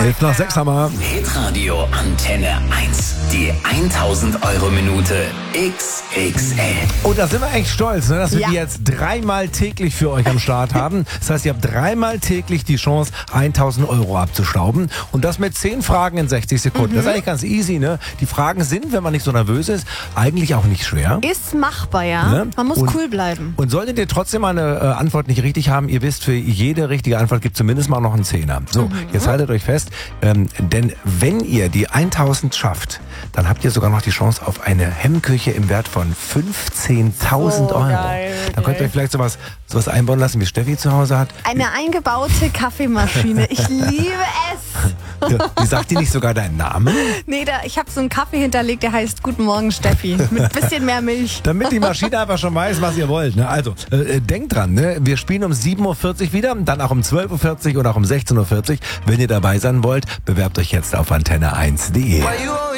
11 nach 6 haben wir. Hitradio Antenne 1. Die 1000 Euro Minute XXL. Und da sind wir echt stolz, ne, dass wir Ja. die jetzt dreimal täglich für euch am Start haben. Das heißt, ihr habt dreimal täglich die Chance, 1000 Euro abzustauben. Und das mit 10 Fragen in 60 Sekunden. Das ist eigentlich ganz easy, ne? Die Fragen sind, wenn man nicht so nervös ist, eigentlich auch nicht schwer. Ist machbar, ja. Ne? Man muss Und- cool bleiben. Und solltet ihr trotzdem mal eine Antwort nicht richtig haben, ihr wisst, für jede richtige Antwort gibt es zumindest mal noch einen Zehner. So, jetzt haltet euch fest, denn wenn ihr die 1000 schafft, dann habt ihr sogar noch die Chance auf eine Hemmküche im Wert von 15.000 Euro. geil, Dann könnt ihr euch vielleicht sowas einbauen lassen, wie Steffi zu Hause hat. Eine eingebaute Kaffeemaschine. Ich liebe es. Wie sagt die nicht sogar deinen Namen? Nee, ich habe so einen Kaffee hinterlegt, der heißt Guten Morgen Steffi. Mit bisschen mehr Milch. Damit die Maschine einfach schon weiß, was ihr wollt. Ne? Also, denkt dran, ne? Wir spielen um 7.40 Uhr wieder, dann auch um 12.40 Uhr oder auch um 16.40 Uhr. Wenn ihr dabei sein wollt, bewerbt euch jetzt auf antenne1.de.